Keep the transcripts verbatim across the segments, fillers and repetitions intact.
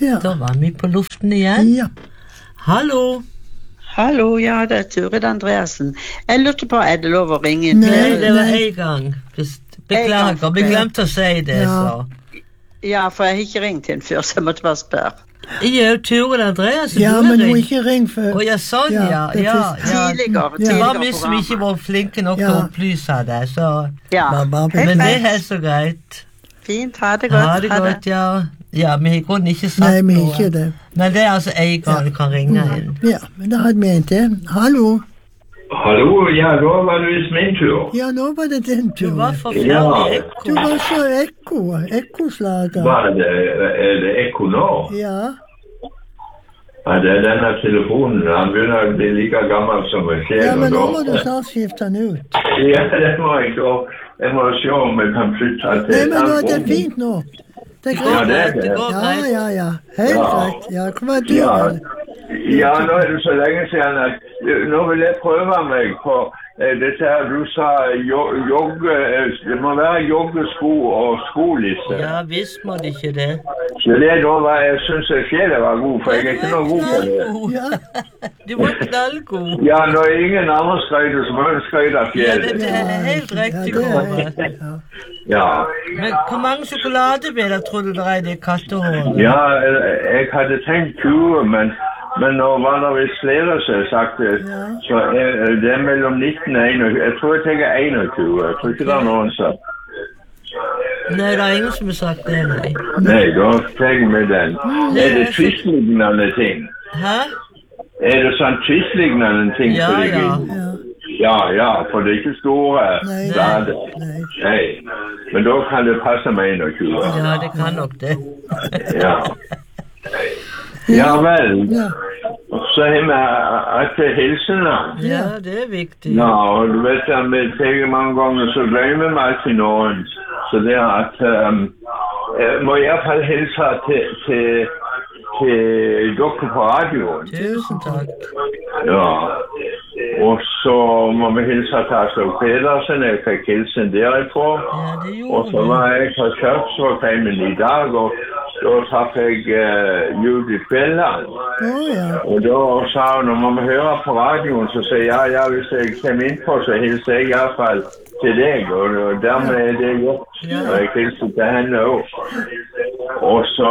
Ja. Da var vi på luften igjen. Ja. Hallo. Hallo, ja, det er Turid Andreassen. Jeg lurte på, er det lov å ringe inn? Nei, det var en gang. Beklager, vi glemte å si det, Ja. så. Ja, for jeg har ikke ringt inn før, så jeg måtte bare spørre. Jeg er jo Turid Andreassen. Ja, du men har hun ringt. ikke ringt før. Å, ja, sånn, Ja, ja. det er ja, først- ja. Tidligere, Ja. Det var tidligere hvis vi ikke var flinke nok til Ja. å opplyse det, så. Ja, Bare- bare- helt Men det er greit. helt så greit. Fint, ha det godt. Ha det godt, ja. Ja, vi har i grunnen ikke sagt Nei, vi har noe. ikke det. Men det er altså en gang du kan ringe inn. Ja, men da hadde vi en til. Hallo. Hallo, ja, da var det visst min tur. Ja, nå var det din Du tur. var forferdelig ekko. Du var så ekko, ekkoslager. Var det, er det ekko nå? Ja, Ja, det er denne telefonen. Han begynner å bli like gammel som en sjel. ja, men nå og må da- du snart skifte den ut. Ja, det må jeg gå. Jeg må se om jeg kan flytte Nei, til men nå er det fint nå. Det er Ja, greit. det er det. Det går Ja, greit. ja, ja. Helt Ja. greit. Ja, hva var du? Ja, vel? ja, nå er det så lenge siden at nå vil jeg prøve meg på eh, dette her du sa jo- jogge, eh, det må være joggesko og skolisse. Ja, visst må det ikke det. Så det da var, jeg synes jeg selv var god, for jeg er ikke noe god på det. Knallgod. Ja, Du var knallgod. Ja, når ingen andre skøyter, så må jeg skøyte Ja, det, fjellet. det er helt ja, riktig, det er Kåre. riktig, ja. Ja, Men hvor mange sjokoladebiter tror du det er i det kattehåret? ja, jeg hadde tenkt tyve, men, men nå var det vist flere som har sagt det. Ja. Så er, det er mellom nitten og enogtyve. Jeg tror jeg tenker enogtyve. Jeg tror ikke det er noen som... Nei, det er ingen som har sagt det, nei. Nei, da tenker vi den. Er det tvistlignende ting? Hæ? Er det sånn tvistlignende ting? Ja, som ligger ja. i? Ja. Ja, ja, for det er ikke store Nei. blader. Nei. Nei, men da kan det passe med enogtyve. Ja, det kan nok det. Ja. Ja vel. Ja. Så har vi at hilsene. Ja, det er viktig. Ja, og du vet at vi tenker mange ganger, så glemmer vi alltid noen. Så det er at um, jeg må i hvert fall hilse til, til, til dere på radioen. Tusen takk. Ja. Og så må vi hilse til Aslak Pedersen. Jeg fikk hilsen derifra. Ja, det Og så gjorde var du. jeg på Kjøpsvågheimen i dag, og da traff jeg uh, Judith Bjelland. Å, ja. Og da sa hun, når man hører på radioen, så sier jeg, ja, ja, hvis jeg kommer inn på, så hilser jeg i hvert fall til deg, og, og dermed er det gjort. Ja. Og jeg hilser til henne også. Og så,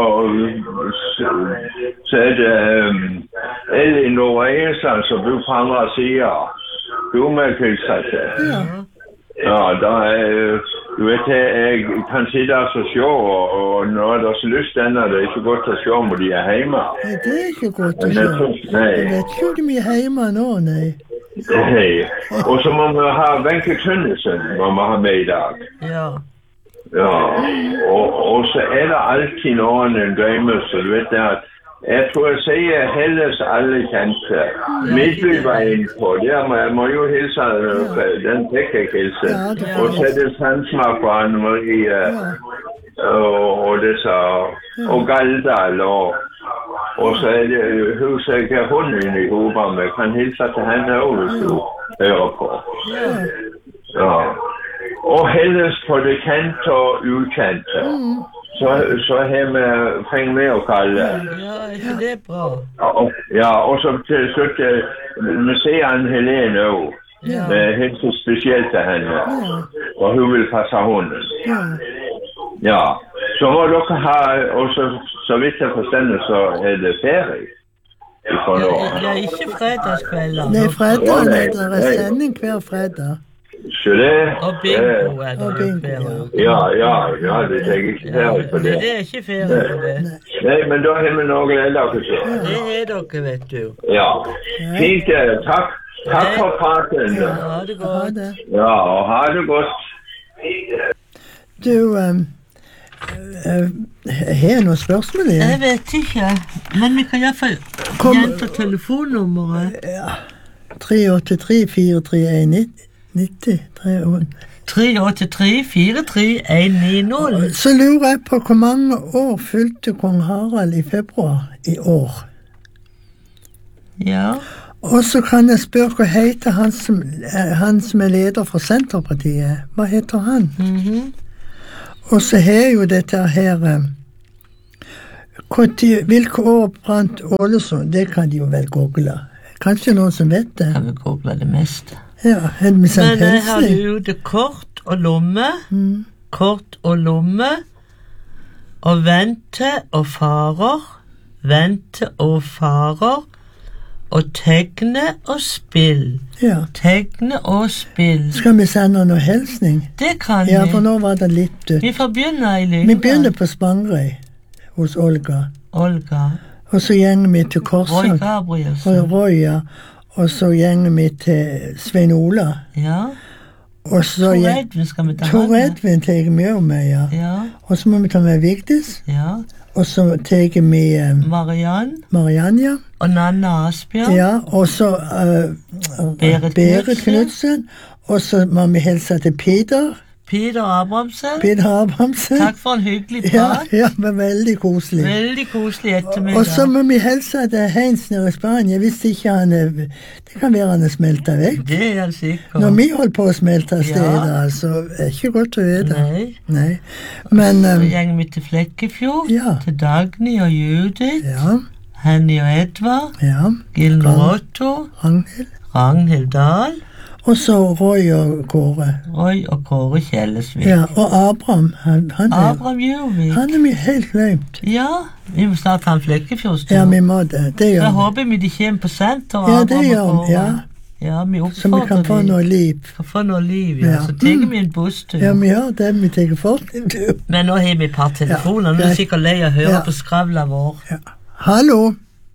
så, så er det um, Elin Nordreisen som bor på andre siden. Du må jeg hilse til. Ja. Ja, da er, du vet, jeg kan sitte og se, og, og når det er så lyst ennå, det er ikke godt å se om de er hjemme. Nei, det er ikke godt å Men se. jeg tror- nei. Jeg vet ikke om de er hjemme nå, nei. Hei. Og så må vi ha Wenche Tønnesen, må vi ha med i dag. Ja. Ja, og, og så er det alltid noen en drømmer, så du vet det at jeg tror jeg sier Helles alle kjente. Middelveien på, der må jeg må jo hilse, den fikk jeg hilse. Ja, det får Og så er det Sandsmark på Anne Marie, Ja. og, og disse, og Galdal, og, og så er det huset jeg har hunden i hodet med. Kan hilse til henne også, hvis du hører på. Ja. Ja. Og Helles på det kjente og ukjente. Så, så har vi fengt med å kalle. Ja, er ikke det bra? Og, ja, og så til slutt, eh, vi ser Anne Helene også. Ja. Det er helt så spesielt til henne. Og hun vil passe hunden. Ja. Ja. Så må dere ha, og så, så vidt jeg forstår, så er det ferie. Fra nå. Ja, ikke fredagskvelder. Nei, fredag, Å, nei. det er sending hver fredag. Så det... Og bingo er det Og jo bingo, ferie. Ja, ja, ja, det tenker jeg ikke Ja, ferie på det, det. det er ikke ferie for det. Nei, men da har vi noe glede av oss. Det er dere, vet du. Ja, fint. eh, Takk. Takk for praten. Ha det Ha godt. det. Ja, og ha det godt. Du, um, har jeg noen spørsmål Jeg igjen? vet ikke, men vi kan i hvert fall Kom. gjenta telefonnummeret. tre åtte tre fire tre en nitti tre åtte. tre åtte tre fire tre en ni null. Så lurer jeg på hvor mange år fylte kong Harald i februar i år. Ja. Og så kan jeg spørre hva heter han som, eh, han som er leder for Senterpartiet. Hva heter han? Mhm. Og så har jo dette her eh, Hvor- Hvilke år brant Ålesund? Det kan de jo vel google. Kanskje noen som vet det? Kan vi google det meste. Ja, en med sånn Men jeg har helsing. jo det kort og lomme, Mm. kort og lomme, og vente og farer, vente og farer, og tegne og spill. Ja. Tegne og spill. Skal vi sende noe helsning? Det kan Ja, for vi. nå var det litt dødt. Vi får begynne i Lyngdal. Vi begynner på Spangerøy hos Olga, Olga. og så gjenger vi til Roy Korsang Gabrielsen. og Roya, og så gjenger vi til Svein Ola, Ja. og så Tor gjen- Edvin skal vi ta Tor med. Edvin tar vi også med, ja. Ja. Og så må vi ta med Vigdis, Ja. og så tar vi eh, Mariann Marianja, og Nanna Asbjørn. ja, og så uh, Berit Berit Knudsen. Knudsen, og så må vi hilse til Peter, Peter Abrahamsen. Peter Abrahamsen. Takk for en hyggelig Ja, prat. ja, men veldig koselig. Veldig koselig ettermiddag. Og så må vi hilse til Heinz nede i Spania, hvis ikke han er, det kan være han er smeltet vekk. Det er han sikker. Når vi holder på å smelte av Ja. steder, altså, er det ikke godt å vite. Nei. Nei. Men, Så um, gjenger vi til Flekkefjord, Ja. til Dagny og Judith, ja, Henny og Edvard, ja, Gilden Ragn- Rotto, Ragnhild. Ragnhild Dahl, Og så Roy og Kåre. Roy og Kåre Kjellesvik. Ja, og Abraham, han, han, er, Abraham Jurvik. han er vi helt glemt. Ja, vi må snart ha en Flekkefjordstur. Ja, vi må det, det Jeg gjør vi. håper vi de kommer på senter. Ja, det Abraham og gjør vi, Kåre. ja. Ja, vi Så vi oppfordrer kan få de. noe liv. Kan få noe liv, ja. Ja. Så tenker vi en busstur. Ja, vi gjør det, vi tar fort en tur. Men nå har vi et par telefoner. Ja, Nå er greit. vi sikkert lei av å høre Ja. på skravla vår. Ja. Hallo,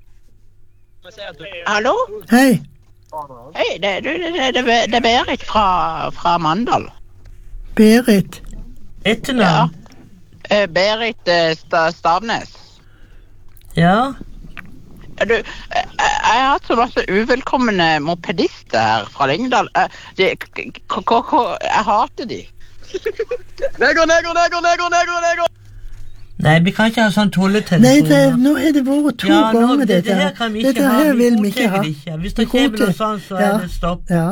Hallo? hei. Hei, det, du, det, det, det er Berit fra, fra Mandal. Berit. Etternavn? Eh, Berit eh, Sta- Stavnes. Ja. Du, eh, jeg har hatt så masse uvelkomne mopedister her fra Lyngdal. Eh, de- k- k- k- k- Jeg hater de. Neger, neger, neger, neger, neger, neger! Nei, vi kan ikke ha sånn Nei, det, tulletelefoner. nå har det vært to Ja, nå, ganger det, dette det her kan vi ikke Dette ha. her Vi vil vi ikke godtar ha. det ikke. Hvis Vi det kommer godtar- noe sånt, så Ja. er det stopp. Ja.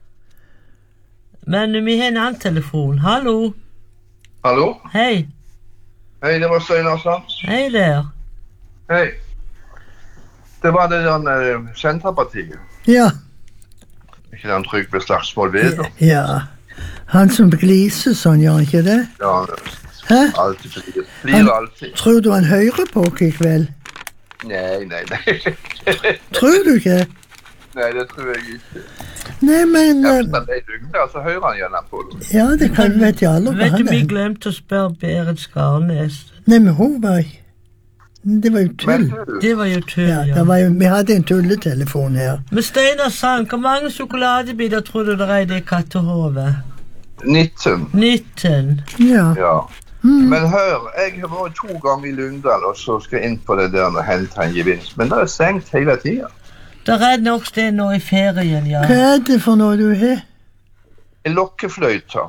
Men vi har en annen telefon. Hallo. Hallo? Hei. Hei, det var Steinar Sands. Hei der. Hei. Det var det den uh, Senterpartiet. Ja. Ikke den Trygve Slagsvold Vedum. Ja. Han som gliser sånn, gjør han ikke det? Ja, Hæ? alltid blir, blir alltid. Tror du han hører på oss i kveld? Nei, nei, nei. Tror du ikke? Nei, det tror jeg ikke. Nei, men Ja, eh, hvis han er i Lyngdal, så hører han gjerne på det. Ja, det kan vet jeg aldri hva Vet du, han vi er. glemte å spørre Berit Skarnes. Nei, men hun var ikke Det var jo Men tull. du, Det var jo tull, Ja, ja. det var jo, vi hadde en tulletelefon her. Men Steinar Sand, hvor mange sjokoladebiter tror du det er i det kattehovet? nitten. nitten. Ja. Ja. Mm. Men hør, jeg har vært to ganger i Lyngdal, og så skal jeg inn på det der og hente en gevinst. Men det er stengt hele tiden. Det er nok sted nå i ferien, ja. Hva er det for noe du har? En lokkefløyte.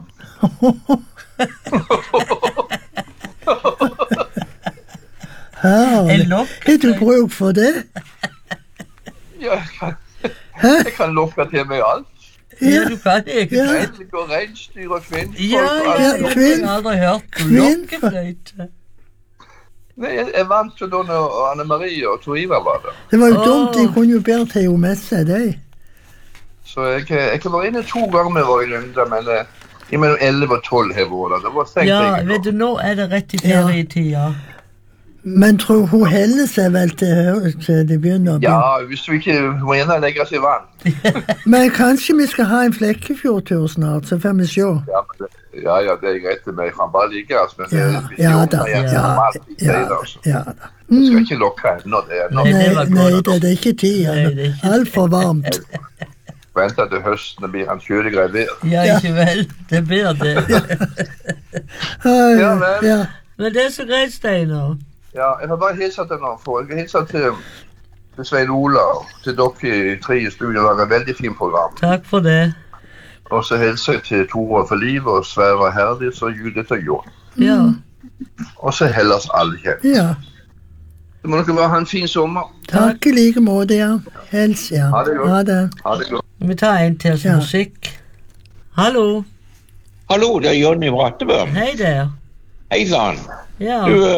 En Herlig. lokkefløyte? Har du bruk for det? Ja, jeg kan, Hæ? jeg kan lokke til meg alt. Ja, du kan ikke. Ja. Elg og reinsdyr og kvinnfolk Ja, og ja, alt. Ja, ja, mulig. kvinn- jeg har aldri hørt kvinn- lokkefløyte. Nei, jeg, jeg vant jo da når Anne Marie og Tor Ivar var der. Det var jo Åh. dumt, de kunne jo bedre til henne med seg, de. Så jeg, jeg kan være inne to ganger med våre Lyngdal, men eh, imellom elleve og tolv har jeg vært der. Det var stengt. Ja, jeg vet du, nå er det rett i Ja. ferietida. Men tror hun heller seg vel til, til det begynner å bli. Ja, hvis du ikke må gjerne legge seg i vann. Men kanskje vi skal ha en Flekkefjord-tur snart, så får vi se. Ja, men det- ja, ja, det er greit med meg. Jeg kan bare ligge, altså. Men Ja, det- hvis ja jeg da. åpner igjen, så Ja, må alt bli ja, feil, altså. ja da. Jeg skal Mm. ikke lukke ennå. Det er nok. Nei, det Nei, var nei, godt. det, det er ikke tid. Nei, det er ikke tid. Altfor varmt. Venter til høsten, det blir han kjølig greier. Ja, ikke vel. Det blir det. Ah, Ja, vel. ja. Men det er så greit, Steinar. Ja, jeg har bare hilset til noen få. Jeg har hilset til, til Svein Ola og til dere i tre i studio. Det var et veldig fint program. Takk for det. Og så hilser jeg til Tore for livet og Sverre Herdis og Judith og Jon. Ja. Og så Hellas alle kjent. ja. Så må dere bare ha en fin sommer. Takk i like måte, ja. Hels, ja. Ha det godt. Ha det. Ha det godt. Vi tar en til som Ja. musikk. Hallo. Hallo, det er Jonny Brattebø. Hei der. Hei sann. Ja. Du, eh,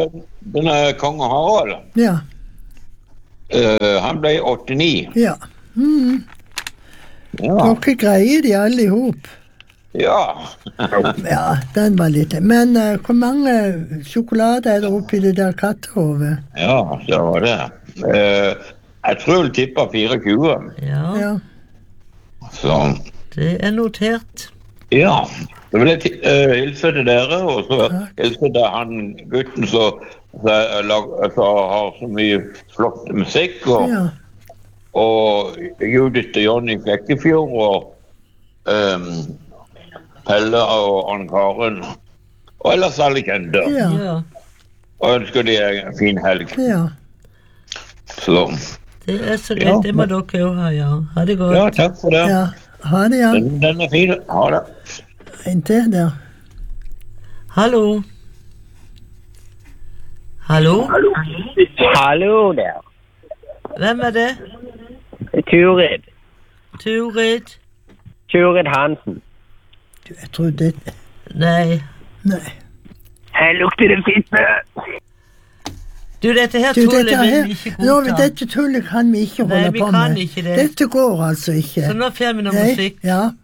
denne kong Harald, Ja. uh, han ble åttini. Ja. Mm. Ja. Dere greier de alle ihop. Ja. Ja, den var litt. Men uh, hvor mange sjokolader er det oppi det der kattehovet? Ja, det var det. Uh, jeg tror jeg tipper fireogtjue. Ja, Ja. Så, det er notert. ja. Så vil jeg uh, hilse til dere, og så hilse til han gutten som har så mye flott musikk, og, Ja. og Judith og Jonny Flekkefjord, og um, Pelle og Ann-Karen, og ellers alle kjente. Ja. Ja, Og ønsker de en fin helg. Ja. Så, det er så greit. Det må dere jo ha, ja. Ha det godt. ja, takk for det. Ja. Ha det, ja. Den, den er fin. Ha det. Inntil der. Hallo. Hallo? Hallo der. Hvem er det? Turid. Turid? Turid Hansen. Du, jeg tror det... Nei. Nei. Her lukter det fitte. Du, dette her Du, tullet dette vil her... vi ikke Nå, godta. dette tullet kan vi ikke Nei, holde vi på kan med. ikke det. Dette går altså ikke. Så nå får vi noe Nei, musikk. ja.